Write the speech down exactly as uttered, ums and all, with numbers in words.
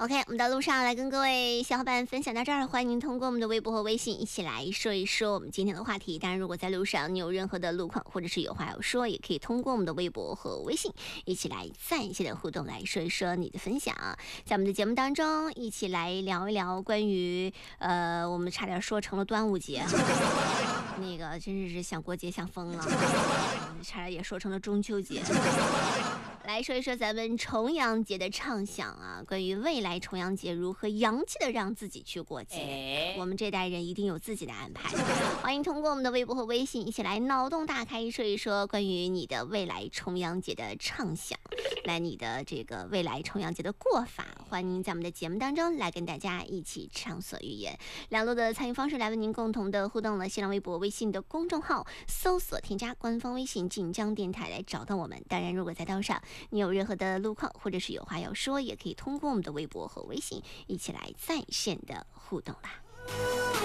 OK， 我们的路上来跟各位小伙伴分享到这儿，欢迎您通过我们的微博和微信一起来说一说我们今天的话题。当然，如果在路上你有任何的路况或者是有话要说，也可以通过我们的微博和微信一起来在线的互动，来说一说你的分享。在我们的节目当中，一起来聊一聊关于呃，我们差点说成了端午节。那个真是想过节想疯了，差点也说成了中秋节。来说一说咱们重阳节的畅想啊，关于未来重阳节如何洋气的让自己去过节，哎、我们这代人一定有自己的安排。欢迎通过我们的微博和微信一起来脑洞大开，说一说关于你的未来重阳节的畅想，来你的这个未来重阳节的过法，欢迎在我们的节目当中来跟大家一起畅所欲言。两路的参与方式来为您共同的互动了，新浪微博、微信的公众号搜索添加官方微信晋江电台来找到我们。当然，如果在道上你有任何的路况或者是有话要说，也可以通过我们的微博和微信一起来在线的互动啦。